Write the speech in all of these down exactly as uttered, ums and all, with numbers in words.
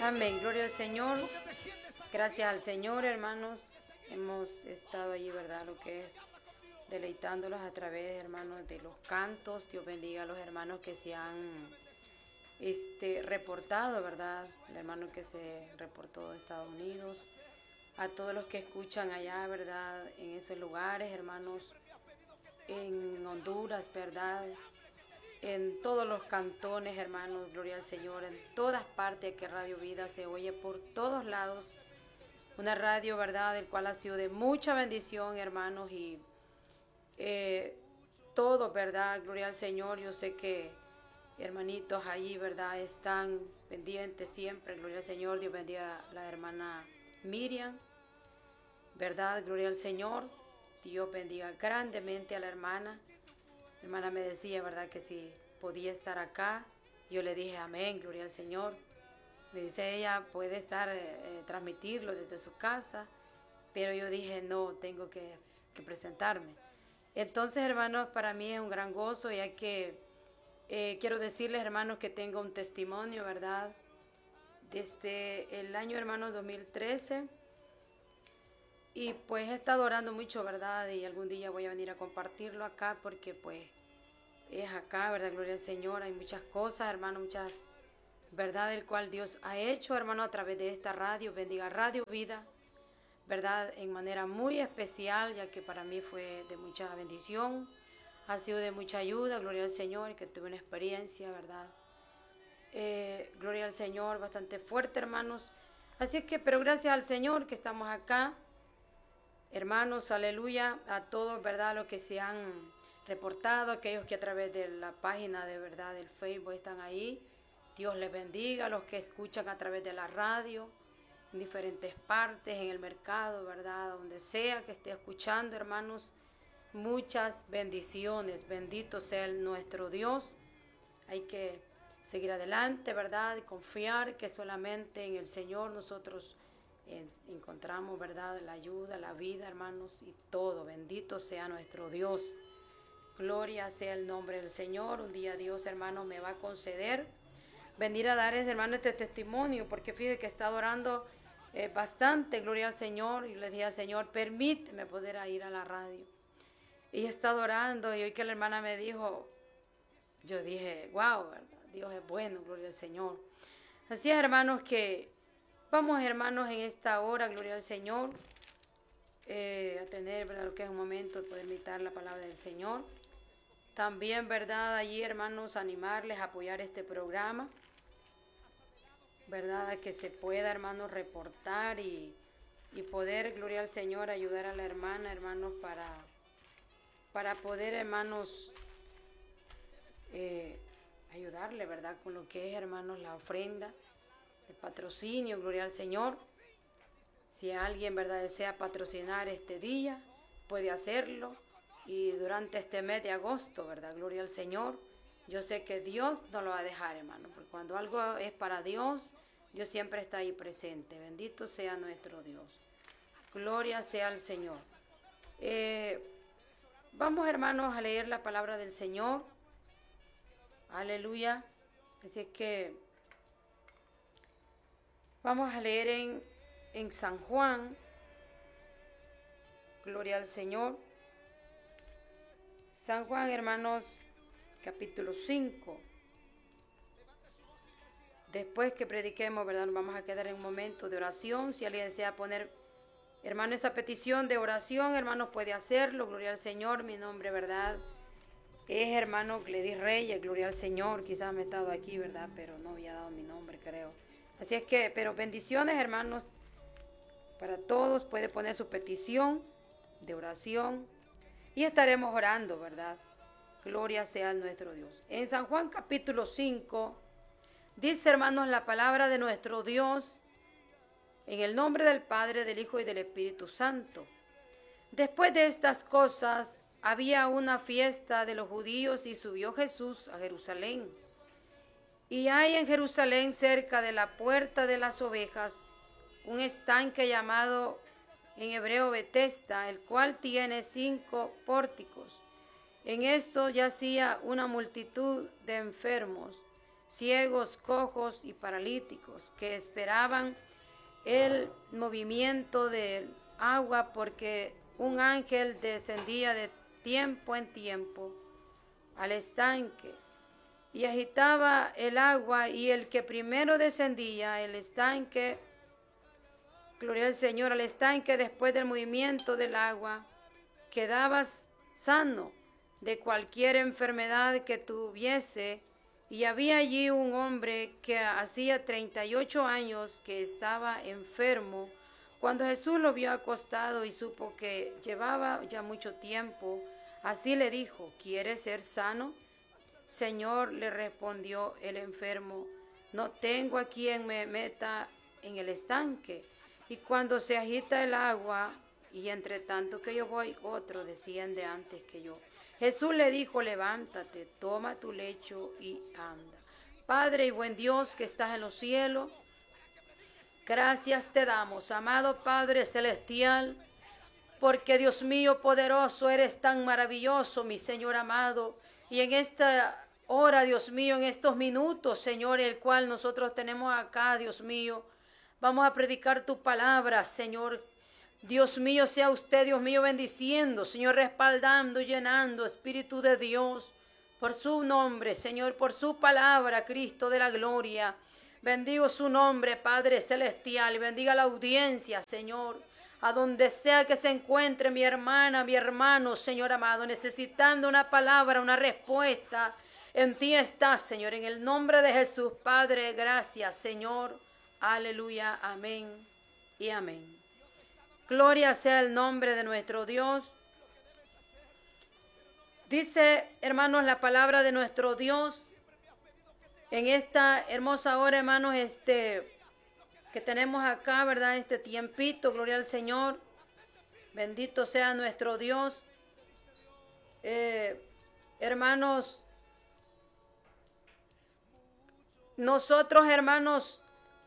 Amén, gloria al Señor. Gracias al Señor, hermanos. Hemos estado allí, ¿verdad? Lo que es deleitándolos a través, hermanos, de los cantos. Dios bendiga a los hermanos que se han este, reportado, ¿verdad? El hermano que se reportó de Estados Unidos. A todos los que escuchan allá, ¿verdad? En esos lugares, hermanos. En Honduras, ¿verdad? En todos los cantones, hermanos, gloria al Señor, en todas partes que Radio Vida se oye por todos lados. Una radio, ¿verdad?, del cual ha sido de mucha bendición, hermanos, y eh, todo, ¿verdad?, gloria al Señor. Yo sé que hermanitos allí, ¿verdad?, están pendientes siempre, gloria al Señor. Dios bendiga a la hermana Miriam, ¿verdad?, gloria al Señor. Dios bendiga grandemente a la hermana. Mi hermana me decía, ¿verdad?, que si podía estar acá. Yo le dije, amén, gloria al Señor. Me dice ella, puede estar, eh, transmitirlo desde su casa. Pero yo dije, no, tengo que, que presentarme. Entonces, hermanos, para mí es un gran gozo, ya que eh, quiero decirles, hermanos, que tengo un testimonio, ¿verdad? Desde el año, hermanos, dos mil trece. Y pues he estado orando mucho, ¿verdad? Y algún día voy a venir a compartirlo acá porque pues es acá, ¿verdad? Gloria al Señor. Hay muchas cosas, hermano, muchas, ¿verdad? El cual Dios ha hecho, hermano, a través de esta radio. Bendiga Radio Vida, ¿verdad? En manera muy especial, ya que para mí fue de mucha bendición. Ha sido de mucha ayuda, gloria al Señor, que tuve una experiencia, ¿verdad? Eh, gloria al Señor, bastante fuerte, hermanos. Así es que, pero gracias al Señor que estamos acá. Hermanos, aleluya, a todos, ¿verdad?, los que se han reportado, aquellos que a través de la página de verdad del Facebook están ahí. Dios les bendiga, a los que escuchan a través de la radio, en diferentes partes, en el mercado, ¿verdad?, donde sea que esté escuchando, hermanos, muchas bendiciones. Bendito sea el nuestro Dios. Hay que seguir adelante, ¿verdad?, y confiar que solamente en el Señor nosotros encontramos, ¿verdad?, la ayuda, la vida, hermanos, y todo. Bendito sea nuestro Dios. Gloria sea el nombre del Señor. Un día Dios, hermano, me va a conceder venir a dar, hermano, este testimonio, porque fíjate que he estado orando eh, bastante, gloria al Señor, y le dije al Señor, permíteme poder ir a la radio. Y he estado orando, y hoy que la hermana me dijo, yo dije, wow, ¿verdad? Dios es bueno, gloria al Señor. Así es, hermanos, que vamos, hermanos, en esta hora, gloria al Señor, eh, a tener, ¿verdad?, lo que es un momento de poder meditar la palabra del Señor. También, ¿verdad?, allí, hermanos, animarles a apoyar este programa, ¿verdad?, a que se pueda, hermanos, reportar y, y poder, gloria al Señor, ayudar a la hermana, hermanos, para, para poder, hermanos, eh, ayudarle, ¿verdad?, con lo que es, hermanos, la ofrenda, el patrocinio, gloria al Señor. Si alguien, ¿verdad?, desea patrocinar este día, puede hacerlo. Y durante este mes de agosto, ¿verdad?, gloria al Señor. Yo sé que Dios no lo va a dejar, hermano, porque cuando algo es para Dios, Dios siempre está ahí presente. Bendito sea nuestro Dios. Gloria sea al Señor. Eh, vamos, hermanos, a leer la palabra del Señor. Aleluya. Así es que vamos a leer en, en San Juan. Gloria al Señor. San Juan, hermanos, capítulo cinco. Después que prediquemos, ¿verdad?, nos vamos a quedar en un momento de oración. Si alguien desea poner, hermano, esa petición de oración, hermanos, puede hacerlo. Gloria al Señor. Mi nombre, ¿verdad?, es hermano Gledys Reyes. Gloria al Señor. Quizás me he estado aquí, ¿verdad?, pero no había dado mi nombre, creo. Así es que, pero bendiciones, hermanos, para todos. Puede poner su petición de oración y estaremos orando, ¿verdad? Gloria sea nuestro Dios. En San Juan capítulo cinco, dice, hermanos, la palabra de nuestro Dios, en el nombre del Padre, del Hijo y del Espíritu Santo. Después de estas cosas, había una fiesta de los judíos y subió Jesús a Jerusalén. Y hay en Jerusalén, cerca de la puerta de las ovejas, un estanque llamado en hebreo Betesda, el cual tiene cinco pórticos. En esto yacía una multitud de enfermos, ciegos, cojos y paralíticos, que esperaban el movimiento del agua, porque un ángel descendía de tiempo en tiempo al estanque y agitaba el agua, y el que primero descendía el estanque, gloria al Señor, al estanque después del movimiento del agua, quedaba sano de cualquier enfermedad que tuviese. Y había allí un hombre que hacía treinta y ocho años que estaba enfermo. Cuando Jesús lo vio acostado y supo que llevaba ya mucho tiempo, así le dijo: ¿quieres ser sano? Señor, le respondió el enfermo, no tengo a quien me meta en el estanque, y cuando se agita el agua, y entre tanto que yo voy, otro desciende antes que yo. Jesús le dijo: levántate, toma tu lecho y anda. Padre y buen Dios que estás en los cielos, gracias te damos, amado Padre celestial, porque Dios mío poderoso, eres tan maravilloso, mi Señor amado. Y en esta hora, Dios mío, en estos minutos, Señor, el cual nosotros tenemos acá, Dios mío, vamos a predicar tu palabra, Señor. Dios mío, sea usted, Dios mío, bendiciendo, Señor, respaldando, llenando, Espíritu de Dios, por su nombre, Señor, por su palabra, Cristo de la gloria. Bendigo su nombre, Padre celestial, y bendiga la audiencia, Señor, a donde sea que se encuentre mi hermana, mi hermano, Señor amado, necesitando una palabra, una respuesta. En ti está, Señor, en el nombre de Jesús, Padre, gracias, Señor. Aleluya, amén y amén. Gloria sea el nombre de nuestro Dios. Dice, hermanos, la palabra de nuestro Dios en esta hermosa hora, hermanos, este que tenemos acá, ¿verdad? Este tiempito, gloria al Señor. Bendito sea nuestro Dios. Eh, hermanos, nosotros, hermanos,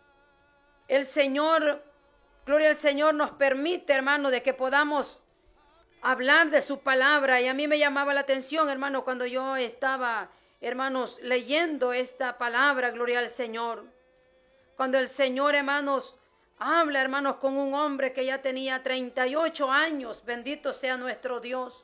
el Señor, gloria al Señor, nos permite, hermano, de que podamos hablar de su palabra. Y a mí me llamaba la atención, hermano, cuando yo estaba, hermanos, leyendo esta palabra, gloria al Señor. Cuando el Señor, hermanos, habla, hermanos, con un hombre que ya tenía treinta y ocho años, bendito sea nuestro Dios.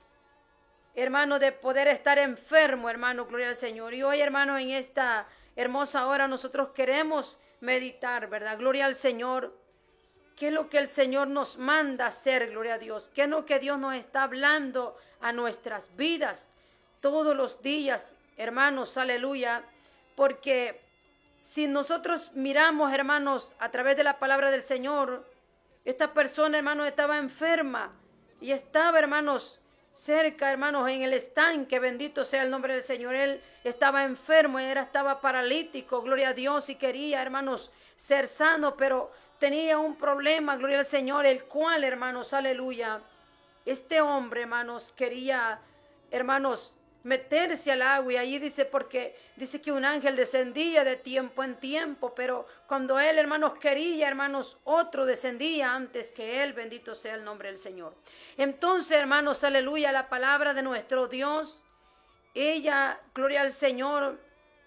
Hermano, de poder estar enfermo, hermano, gloria al Señor. Y hoy, hermano, en esta hermosa hora nosotros queremos meditar, ¿verdad? Gloria al Señor. ¿Qué es lo que el Señor nos manda hacer, gloria a Dios? ¿Qué es lo que Dios nos está hablando a nuestras vidas todos los días, hermanos? Aleluya. Porque si nosotros miramos, hermanos, a través de la palabra del Señor, esta persona, hermanos, estaba enferma y estaba, hermanos, cerca, hermanos, en el estanque, bendito sea el nombre del Señor. Él estaba enfermo, él estaba paralítico, gloria a Dios, y quería, hermanos, ser sano, pero tenía un problema, gloria al Señor, el cual, hermanos, aleluya, este hombre, hermanos, quería, hermanos, meterse al agua. Y ahí dice, porque dice que un ángel descendía de tiempo en tiempo, pero cuando él, hermanos, quería, hermanos, otro descendía antes que él, bendito sea el nombre del Señor. Entonces, hermanos, aleluya, la palabra de nuestro Dios, ella, gloria al Señor,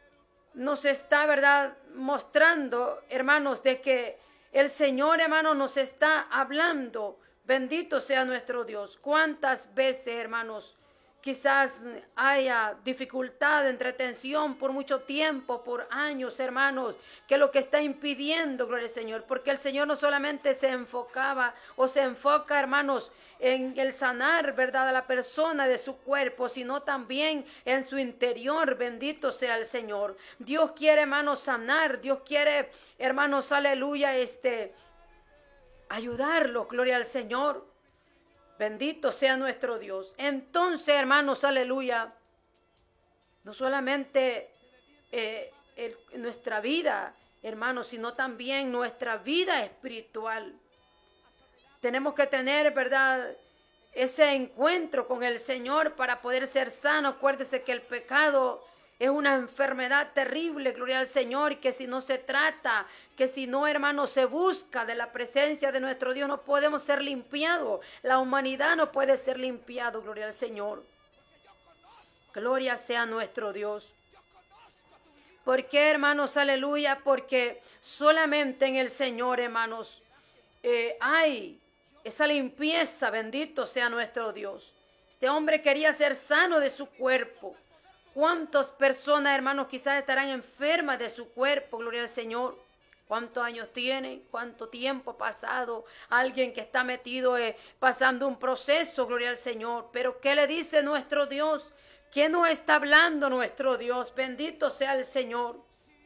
nos está, verdad, mostrando, hermanos, de que el Señor, hermanos, nos está hablando. Bendito sea nuestro Dios. ¿Cuántas veces, hermanos, quizás haya dificultad, entretención por mucho tiempo, por años, hermanos, que es lo que está impidiendo, gloria al Señor? Porque el Señor no solamente se enfocaba o se enfoca, hermanos, en el sanar, ¿verdad?, a la persona de su cuerpo, sino también en su interior. Bendito sea el Señor. Dios quiere, hermanos, sanar. Dios quiere, hermanos, aleluya, este, ayudarlos, gloria al Señor. Bendito sea nuestro Dios. Entonces, hermanos, aleluya, no solamente eh, el, nuestra vida, hermanos, sino también nuestra vida espiritual. Tenemos que tener, ¿verdad?, ese encuentro con el Señor para poder ser sanos. Acuérdese que el pecado es una enfermedad terrible, gloria al Señor, y que si no se trata, que si no, hermano, se busca de la presencia de nuestro Dios, no podemos ser limpiados. La humanidad no puede ser limpiado, gloria al Señor. Gloria sea nuestro Dios. ¿Por qué, hermanos? Aleluya. Porque solamente en el Señor, hermanos, eh, hay esa limpieza. Bendito sea nuestro Dios. Este hombre quería ser sano de su cuerpo. ¿Cuántas personas, hermanos, quizás estarán enfermas de su cuerpo? Gloria al Señor. ¿Cuántos años tienen? ¿Cuánto tiempo ha pasado? Alguien que está metido eh, pasando un proceso, gloria al Señor. Pero ¿qué le dice nuestro Dios? ¿Qué nos está hablando nuestro Dios? Bendito sea el Señor.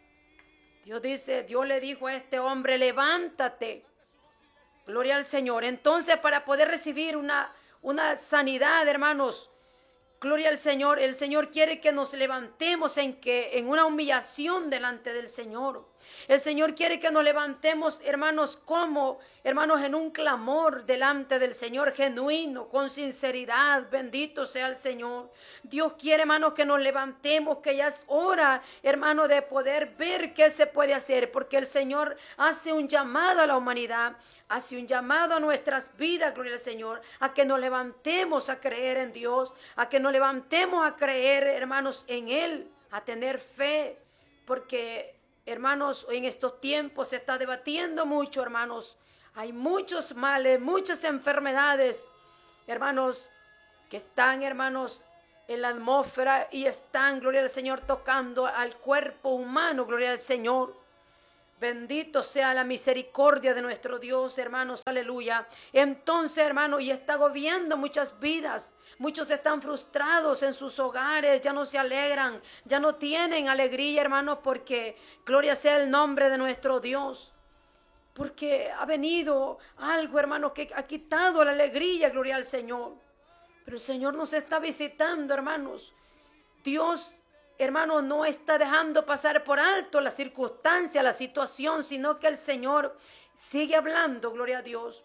Dios dice, Dios le dijo a este hombre, levántate. Gloria al Señor. Entonces, para poder recibir una, una sanidad, hermanos, gloria al Señor, el Señor quiere que nos levantemos en, que, en una humillación delante del Señor. El Señor quiere que nos levantemos, hermanos, como, hermanos, en un clamor delante del Señor, genuino, con sinceridad. Bendito sea el Señor. Dios quiere, hermanos, que nos levantemos, que ya es hora, hermanos, de poder ver qué se puede hacer, porque el Señor hace un llamado a la humanidad, hace un llamado a nuestras vidas, gloria al Señor, a que nos levantemos a creer en Dios, a que nos levantemos a creer, hermanos, en Él, a tener fe, porque hermanos, en estos tiempos se está debatiendo mucho, hermanos. Hay muchos males, muchas enfermedades, hermanos, que están, hermanos, en la atmósfera y están, gloria al Señor, tocando al cuerpo humano, gloria al Señor. Bendito sea la misericordia de nuestro Dios, hermanos, aleluya. Entonces, hermanos, y está agobiando muchas vidas. Muchos están frustrados en sus hogares, ya no se alegran, ya no tienen alegría, hermanos, porque gloria sea el nombre de nuestro Dios. Porque ha venido algo, hermanos, que ha quitado la alegría, gloria al Señor. Pero el Señor nos está visitando, hermanos. Dios, hermanos, no está dejando pasar por alto la circunstancia, la situación, sino que el Señor sigue hablando, gloria a Dios.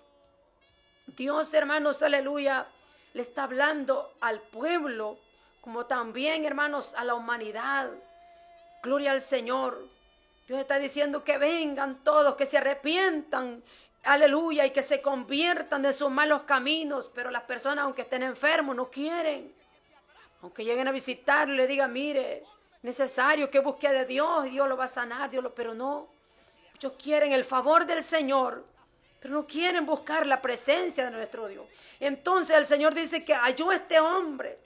Dios, hermanos, aleluya, le está hablando al pueblo, como también, hermanos, a la humanidad. Gloria al Señor. Dios está diciendo que vengan todos, que se arrepientan, aleluya, y que se conviertan de sus malos caminos. Pero las personas, aunque estén enfermos, no quieren. Aunque lleguen a visitarlo y le digan, mire, necesario que busque de Dios, y Dios lo va a sanar, Dios lo, pero no. Muchos quieren el favor del Señor, pero no quieren buscar la presencia de nuestro Dios. Entonces el Señor dice que halló a este hombre,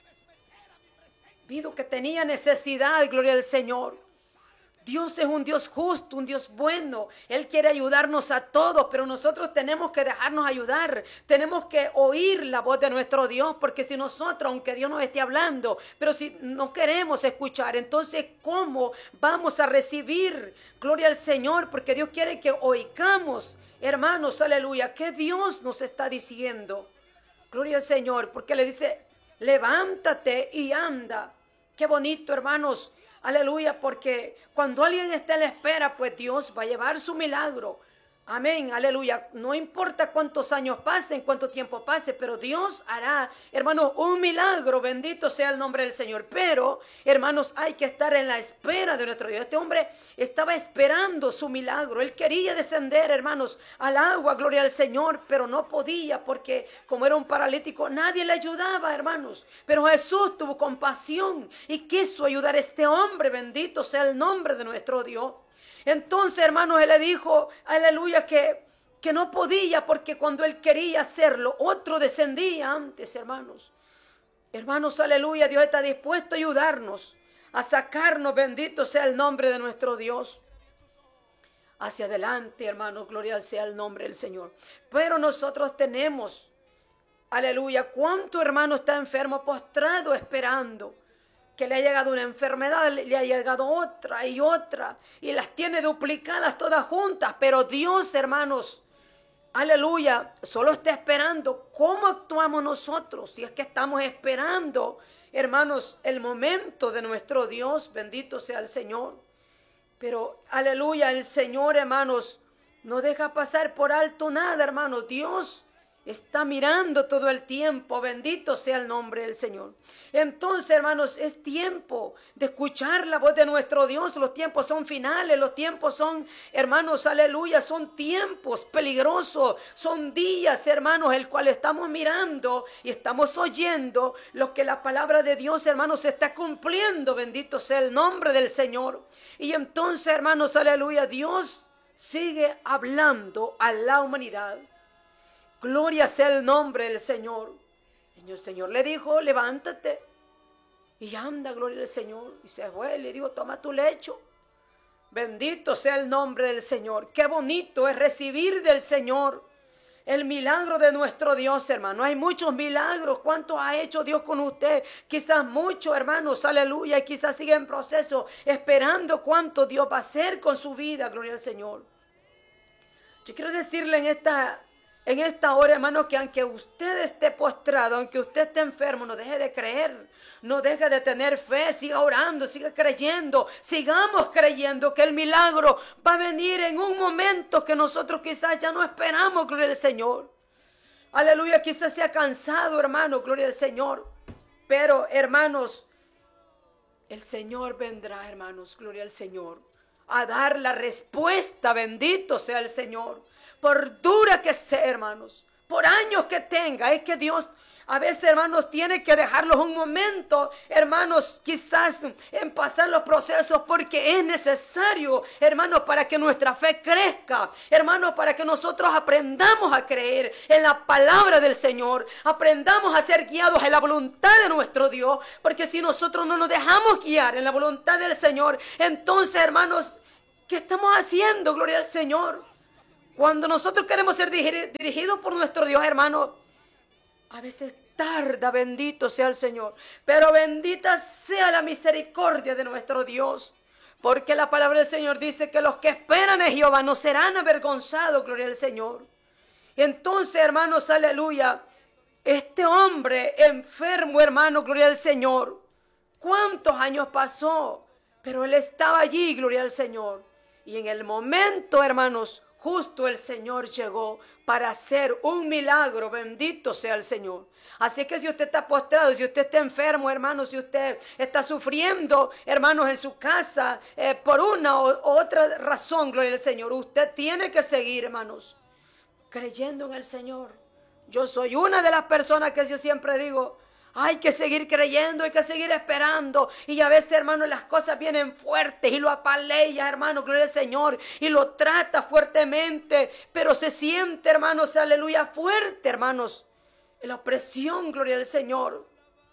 vido que tenía necesidad, gloria al Señor. Dios es un Dios justo, un Dios bueno. Él quiere ayudarnos a todos, pero nosotros tenemos que dejarnos ayudar. Tenemos que oír la voz de nuestro Dios, porque si nosotros, aunque Dios nos esté hablando, pero si no queremos escuchar, entonces ¿cómo vamos a recibir? Gloria al Señor, porque Dios quiere que oigamos, hermanos, aleluya, que Dios nos está diciendo. Gloria al Señor, porque le dice, levántate y anda. Qué bonito, hermanos. Aleluya, porque cuando alguien está en la espera, pues Dios va a llevar su milagro. Amén, aleluya. No importa cuántos años pasen, cuánto tiempo pase, pero Dios hará, hermanos, un milagro. Bendito sea el nombre del Señor. Pero, hermanos, hay que estar en la espera de nuestro Dios. Este hombre estaba esperando su milagro. Él quería descender, hermanos, al agua, gloria al Señor, pero no podía porque como era un paralítico, nadie le ayudaba, hermanos. Pero Jesús tuvo compasión y quiso ayudar a este hombre. Bendito sea el nombre de nuestro Dios. Entonces, hermanos, él le dijo, aleluya, que, que no podía porque cuando él quería hacerlo, otro descendía antes, hermanos. Hermanos, aleluya, Dios está dispuesto a ayudarnos, a sacarnos, bendito sea el nombre de nuestro Dios. Hacia adelante, hermanos, gloria sea el nombre del Señor. Pero nosotros tenemos, aleluya, ¿cuánto hermano está enfermo, postrado, esperando? Que le ha llegado una enfermedad, le ha llegado otra y otra, y las tiene duplicadas todas juntas, pero Dios, hermanos, aleluya, solo está esperando cómo actuamos nosotros, si es que estamos esperando, hermanos, el momento de nuestro Dios, bendito sea el Señor. Pero, aleluya, el Señor, hermanos, no deja pasar por alto nada, hermanos. Dios está mirando todo el tiempo. Bendito sea el nombre del Señor. Entonces, hermanos, es tiempo de escuchar la voz de nuestro Dios. Los tiempos son finales, los tiempos son, hermanos, aleluya, son tiempos peligrosos, son días, hermanos, el cual estamos mirando y estamos oyendo lo que la palabra de Dios, hermanos, se está cumpliendo. Bendito sea el nombre del Señor. Y entonces, hermanos, aleluya, Dios sigue hablando a la humanidad. Gloria sea el nombre del Señor. Y el Señor le dijo, levántate y anda, gloria al Señor. Y se fue, le dijo, toma tu lecho. Bendito sea el nombre del Señor. Qué bonito es recibir del Señor el milagro de nuestro Dios, hermano. Hay muchos milagros. ¿Cuánto ha hecho Dios con usted? Quizás muchos, hermanos, aleluya. Y quizás sigue en proceso, esperando cuánto Dios va a hacer con su vida, gloria al Señor. Yo quiero decirle en esta En esta hora, hermano, que aunque usted esté postrado, aunque usted esté enfermo, no deje de creer, no deje de tener fe, siga orando, siga creyendo, sigamos creyendo que el milagro va a venir en un momento que nosotros quizás ya no esperamos, gloria al Señor. Aleluya, quizás se ha cansado, hermano, gloria al Señor. Pero, hermanos, el Señor vendrá, hermanos, gloria al Señor, a dar la respuesta. Bendito sea el Señor. Por dura que sea, hermanos, por años que tenga, es que Dios a veces, hermanos, tiene que dejarlos un momento, hermanos, quizás en pasar los procesos, porque es necesario, hermanos, para que nuestra fe crezca, hermanos, para que nosotros aprendamos a creer en la palabra del Señor, aprendamos a ser guiados en la voluntad de nuestro Dios, porque si nosotros no nos dejamos guiar en la voluntad del Señor, entonces, hermanos, ¿qué estamos haciendo? Gloria al Señor. Cuando nosotros queremos ser dirigidos por nuestro Dios, hermano, a veces tarda, bendito sea el Señor. Pero bendita sea la misericordia de nuestro Dios. Porque la palabra del Señor dice que los que esperan en Jehová no serán avergonzados, gloria al Señor. Y entonces, hermanos, aleluya, este hombre enfermo, hermano, gloria al Señor. ¿Cuántos años pasó? Pero él estaba allí, gloria al Señor. Y en el momento, hermanos, justo el Señor llegó para hacer un milagro. Bendito sea el Señor. Así que si usted está postrado, si usted está enfermo, hermano, si usted está sufriendo, hermanos, en su casa, eh, por una u otra razón, gloria al Señor, usted tiene que seguir, hermanos, creyendo en el Señor. Yo soy una de las personas que yo siempre digo, hay que seguir creyendo, hay que seguir esperando. Y a veces, hermanos, las cosas vienen fuertes y lo apaleia, hermano, gloria al Señor. Y lo trata fuertemente, pero se siente, hermanos, aleluya, fuerte, hermanos. La opresión, gloria al Señor.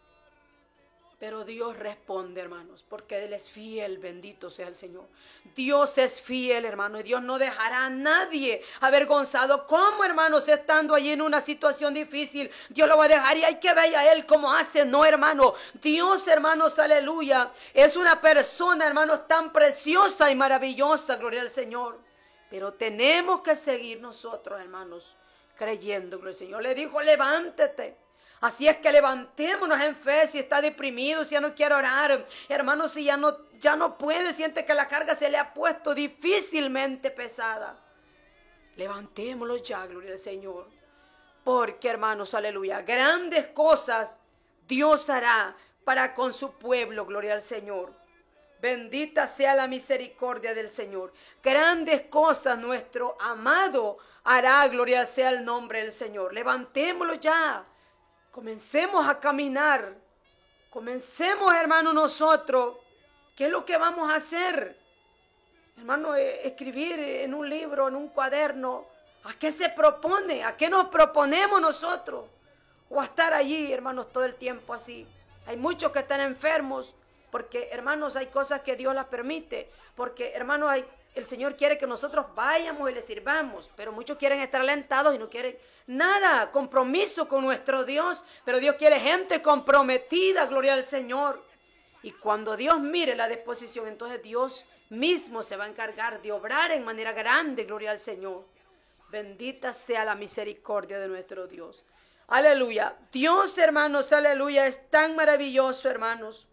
Pero Dios responde, hermanos, porque Él es fiel, bendito sea el Señor. Dios es fiel, hermano, y Dios no dejará a nadie avergonzado. ¿Cómo, hermanos, estando allí en una situación difícil, Dios lo va a dejar? Y hay que ver a Él cómo hace. No, hermano, Dios, hermanos, aleluya, es una persona, hermanos, tan preciosa y maravillosa, gloria al Señor. Pero tenemos que seguir nosotros, hermanos, creyendo, gloria al Señor. Le dijo, levántate. Así es que levantémonos en fe. Si está deprimido, si ya no quiere orar, hermanos, si ya no, ya no puede, siente que la carga se le ha puesto difícilmente pesada, levantémoslo ya, gloria al Señor. Porque, hermanos, aleluya, grandes cosas Dios hará para con su pueblo, gloria al Señor. Bendita sea la misericordia del Señor. Grandes cosas nuestro amado hará, gloria sea el nombre del Señor. Levantémoslo ya. Comencemos a caminar. Comencemos, hermano, nosotros. ¿Qué es lo que vamos a hacer? Hermano, escribir en un libro, en un cuaderno. ¿A qué se propone? ¿A qué nos proponemos nosotros? O a estar allí, hermanos, todo el tiempo así. Hay muchos que están enfermos. Porque, hermanos, hay cosas que Dios las permite. Porque, hermanos, hay, el Señor quiere que nosotros vayamos y le sirvamos. Pero muchos quieren estar alentados y no quieren nada, compromiso con nuestro Dios. Pero Dios quiere gente comprometida, gloria al Señor. Y cuando Dios mire la disposición, entonces Dios mismo se va a encargar de obrar en manera grande, gloria al Señor. Bendita sea la misericordia de nuestro Dios. Aleluya. Dios, hermanos, aleluya, es tan maravilloso, hermanos.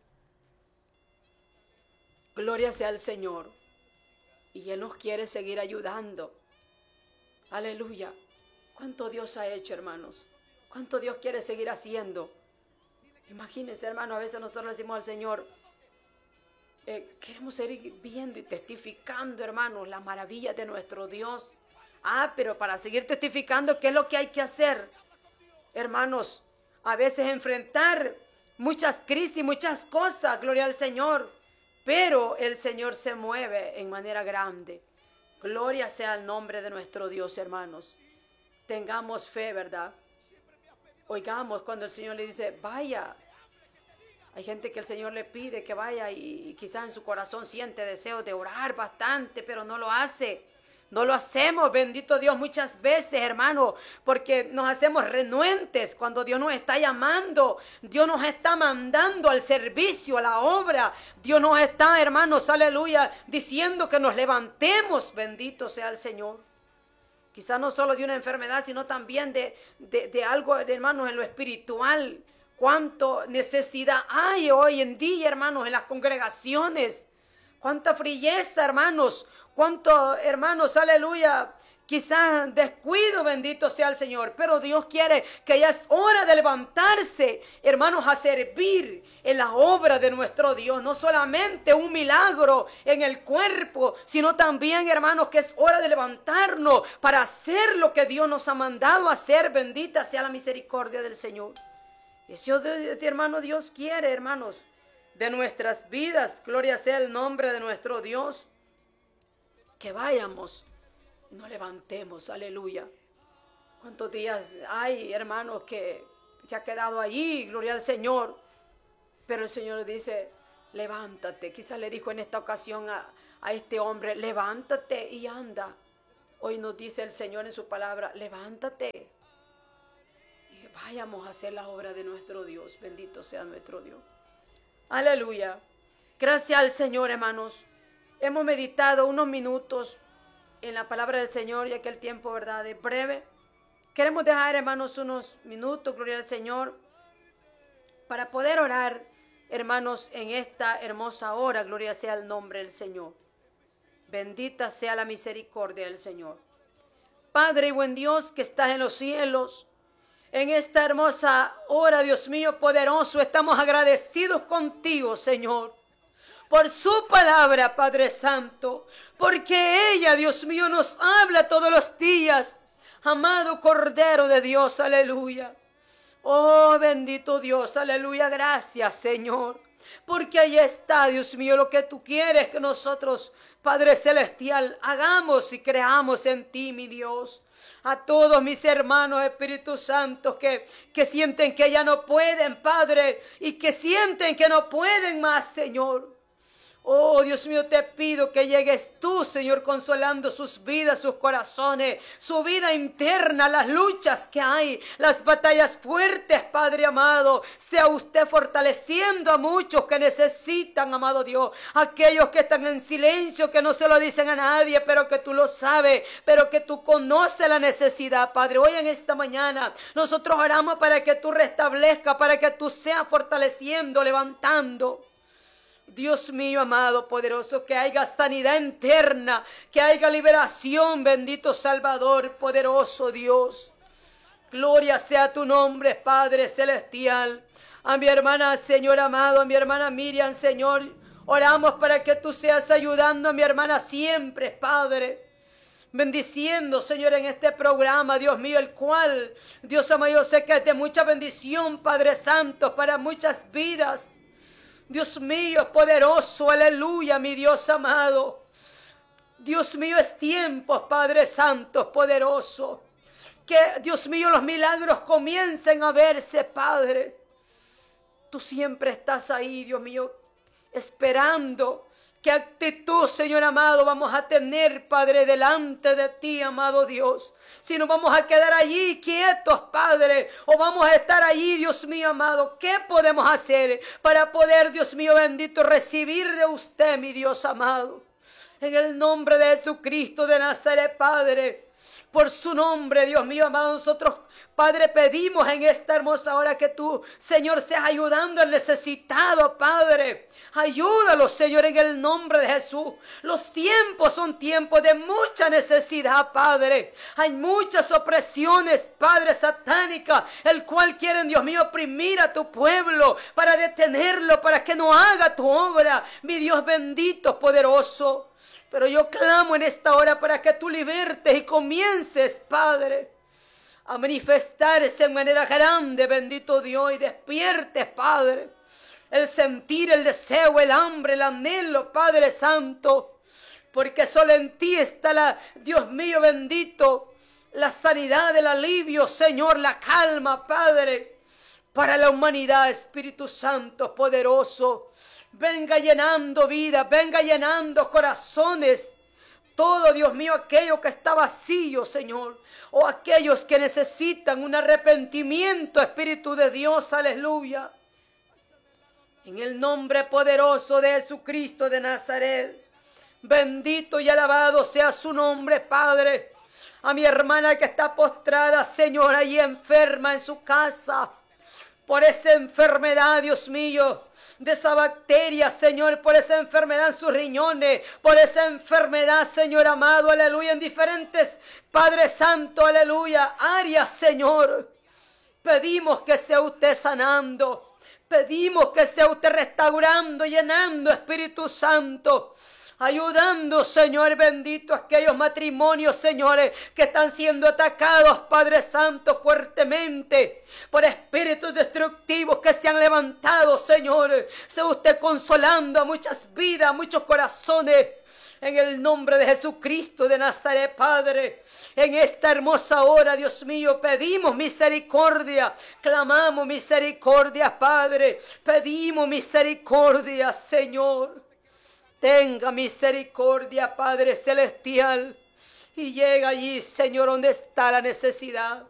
Gloria sea al Señor. Y Él nos quiere seguir ayudando. Aleluya. ¿Cuánto Dios ha hecho, hermanos? ¿Cuánto Dios quiere seguir haciendo? Imagínense, hermano, a veces nosotros le decimos al Señor, eh, queremos seguir viendo y testificando, hermanos, las maravillas de nuestro Dios. Ah, pero para seguir testificando, ¿qué es lo que hay que hacer? Hermanos, a veces enfrentar muchas crisis, muchas cosas, gloria al Señor. Pero el Señor se mueve en manera grande. Gloria sea el nombre de nuestro Dios, hermanos. Tengamos fe, ¿verdad? Oigamos cuando el Señor le dice, vaya. Hay gente que el Señor le pide que vaya y, y quizás en su corazón siente deseo de orar bastante, pero no lo hace. No lo hacemos, bendito Dios, muchas veces, hermano, porque nos hacemos renuentes cuando Dios nos está llamando. Dios nos está mandando al servicio, a la obra. Dios nos está, hermanos, aleluya, diciendo que nos levantemos, bendito sea el Señor. Quizás no solo de una enfermedad, sino también de, de, de algo, hermanos, en lo espiritual. Cuánto necesidad hay hoy en día, hermanos, en las congregaciones. Cuánta frieza, hermanos. Cuánto, hermanos, aleluya. Quizás descuido, bendito sea el Señor. Pero Dios quiere que ya es hora de levantarse, hermanos, a servir en la obra de nuestro Dios. No solamente un milagro en el cuerpo, sino también, hermanos, que es hora de levantarnos para hacer lo que Dios nos ha mandado a hacer. Bendita sea la misericordia del Señor. Eso, de, de, hermano, Dios quiere, hermanos, de nuestras vidas. Gloria sea el nombre de nuestro Dios. Que vayamos y nos levantemos, aleluya. ¿Cuántos días hay, hermanos, que se ha quedado allí? Gloria al Señor. Pero el Señor dice, levántate. Quizás le dijo en esta ocasión a, a este hombre, levántate y anda. Hoy nos dice el Señor en su palabra, levántate. Y vayamos a hacer la obra de nuestro Dios. Bendito sea nuestro Dios. Aleluya. Gracias al Señor, hermanos. Hemos meditado unos minutos en la palabra del Señor, ya que el tiempo, ¿verdad?, es breve. Queremos dejar, hermanos, unos minutos, gloria al Señor, para poder orar, hermanos, en esta hermosa hora. Gloria sea el nombre del Señor. Bendita sea la misericordia del Señor. Padre y buen Dios que estás en los cielos, en esta hermosa hora, Dios mío poderoso, estamos agradecidos contigo, Señor, por su palabra, Padre Santo, porque ella, Dios mío, nos habla todos los días. Amado Cordero de Dios, aleluya. Oh, bendito Dios, aleluya, gracias, Señor. Porque ahí está, Dios mío, lo que tú quieres que nosotros, Padre Celestial, hagamos y creamos en ti, mi Dios. A todos mis hermanos, Espíritu Santo, que, que sienten que ya no pueden, Padre, y que sienten que no pueden más, Señor. Oh, Dios mío, te pido que llegues tú, Señor, consolando sus vidas, sus corazones, su vida interna, las luchas que hay, las batallas fuertes, Padre amado. Sea usted fortaleciendo a muchos que necesitan, amado Dios, aquellos que están en silencio, que no se lo dicen a nadie, pero que tú lo sabes, pero que tú conoces la necesidad, Padre. Hoy en esta mañana nosotros oramos para que tú restablezcas, para que tú seas fortaleciendo, levantando. Dios mío, amado, poderoso, que haya sanidad interna, que haya liberación, bendito Salvador, poderoso Dios. Gloria sea tu nombre, Padre Celestial. A mi hermana, Señor amado, a mi hermana Miriam, Señor, oramos para que tú seas ayudando a mi hermana siempre, Padre. Bendiciendo, Señor, en este programa, Dios mío, el cual, Dios amado, yo sé que es de mucha bendición, Padre Santo, para muchas vidas. Dios mío, poderoso, aleluya, mi Dios amado. Dios mío, es tiempo, Padre Santo, poderoso. Que, Dios mío, los milagros comiencen a verse, Padre. Tú siempre estás ahí, Dios mío, esperando. ¿Qué actitud, Señor amado, vamos a tener, Padre, delante de ti, amado Dios? Si no vamos a quedar allí quietos, Padre, o vamos a estar allí, Dios mío amado, ¿qué podemos hacer para poder, Dios mío bendito, recibir de usted, mi Dios amado? En el nombre de Jesucristo de Nazaret, Padre, Por su nombre, Dios mío, amado, nosotros, Padre, pedimos en esta hermosa hora que tú, Señor, seas ayudando al necesitado, Padre. Ayúdalo, Señor, en el nombre de Jesús. Los tiempos son tiempos de mucha necesidad, Padre. Hay muchas opresiones, Padre, satánicas, el cual quieren, Dios mío, oprimir a tu pueblo para detenerlo, para que no haga tu obra. Mi Dios bendito, poderoso. Pero yo clamo en esta hora para que tú libertes y comiences, Padre, a manifestarse en manera grande, bendito Dios, y despiertes, Padre, el sentir, el deseo, el hambre, el anhelo, Padre Santo, porque solo en ti está la, Dios mío bendito, la sanidad, el alivio, Señor, la calma, Padre, para la humanidad, Espíritu Santo poderoso. Venga llenando vida, venga llenando corazones. Todo, Dios mío, aquello que está vacío, Señor. O aquellos que necesitan un arrepentimiento, Espíritu de Dios, aleluya. En el nombre poderoso de Jesucristo de Nazaret. Bendito y alabado sea su nombre, Padre. A mi hermana que está postrada, Señor, ahí enferma en su casa. Por esa enfermedad, Dios mío, de esa bacteria, Señor, por esa enfermedad en sus riñones, por esa enfermedad, Señor amado, aleluya, en diferentes, Padre Santo, aleluya, áreas, Señor. Pedimos que sea usted sanando, pedimos que sea usted restaurando, llenando, Espíritu Santo. Ayudando, Señor bendito, a aquellos matrimonios, señores, que están siendo atacados, Padre Santo, fuertemente por espíritus destructivos que se han levantado, Señor. Sea usted consolando a muchas vidas, a muchos corazones. En el nombre de Jesucristo de Nazaret, Padre, en esta hermosa hora, Dios mío, pedimos misericordia, clamamos misericordia, Padre, pedimos misericordia, Señor. Tenga misericordia, Padre Celestial, y llega allí, Señor, donde está la necesidad.